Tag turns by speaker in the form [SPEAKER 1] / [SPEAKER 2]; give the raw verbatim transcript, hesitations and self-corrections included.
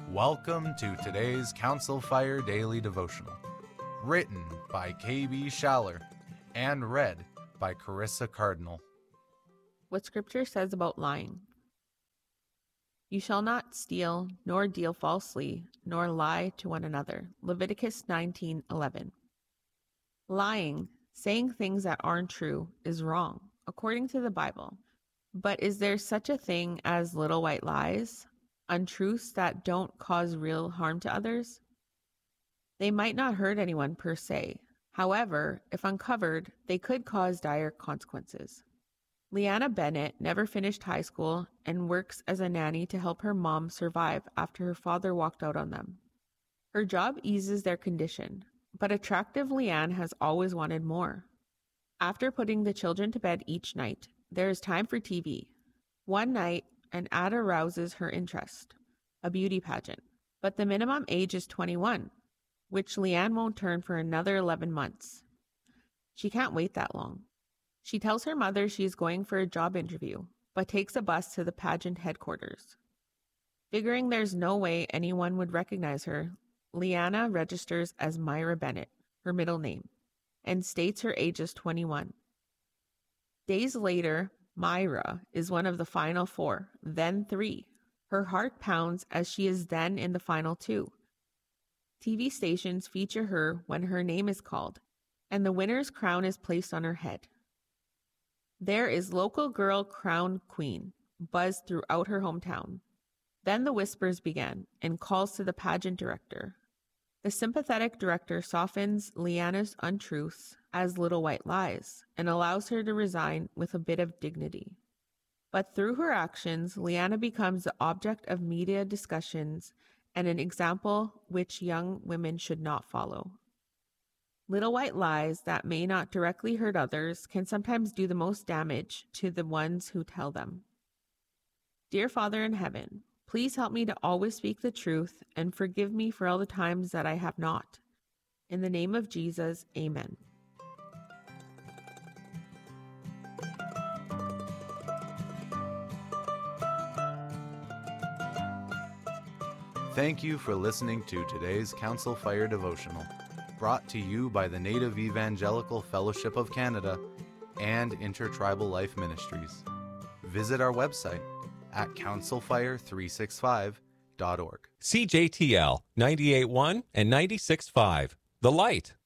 [SPEAKER 1] Welcome to today's Council Fire Daily Devotional, written by K B Schaller and read by Carissa Cardinal.
[SPEAKER 2] What Scripture says about lying. You shall not steal, nor deal falsely, nor lie to one another. Leviticus nineteen eleven. Lying, saying things that aren't true, is wrong, according to the Bible. But is there such a thing as little white lies? Untruths that don't cause real harm to others? They might not hurt anyone per se. However, if uncovered, they could cause dire consequences. Leanna Bennett never finished high school and works as a nanny to help her mom survive after her father walked out on them. Her job eases their condition, but attractive Leanne has always wanted more. After putting the children to bed each night, there is time for T V. One night, an ad arouses her interest, a beauty pageant, but the minimum age is twenty-one, which Leanne won't turn for another eleven months. She can't wait that long. She tells her mother she is going for a job interview, but takes a bus to the pageant headquarters. Figuring there's no way anyone would recognize her, Leanna registers as Myra Bennett, her middle name, and states her age is twenty-one. Days later, Myra is one of the final four, then three. Her heart pounds as she is then in the final two. T V stations feature her when her name is called, and the winner's crown is placed on her head. There is local girl crowned queen, buzzed throughout her hometown. Then the whispers began and calls to the pageant director. The sympathetic director softens Leanna's untruths as little white lies and allows her to resign with a bit of dignity. But through her actions, Leanna becomes the object of media discussions and an example which young women should not follow. Little white lies that may not directly hurt others can sometimes do the most damage to the ones who tell them. Dear Father in heaven, please help me to always speak the truth and forgive me for all the times that I have not. In the name of Jesus, amen.
[SPEAKER 1] Thank you for listening to today's Council Fire Devotional, brought to you by the Native Evangelical Fellowship of Canada and Intertribal Life Ministries. Visit our website at council fire three sixty-five dot org.
[SPEAKER 3] C J T L ninety-eight point one and ninety-six point five, The Light.